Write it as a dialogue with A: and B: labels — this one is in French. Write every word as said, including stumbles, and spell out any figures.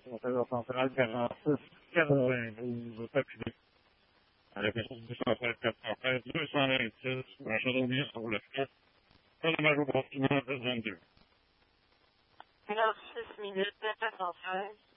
A: réseau central quarante-six quatre-vingt-douze Papineau. Avec un deux cent treize quatre cent treize deux cent vingt-six, un Châteaubriand sur le front, sur le Majo Bâtiment deux vingt-deux.
B: une heure six minutes, quatre cent treize.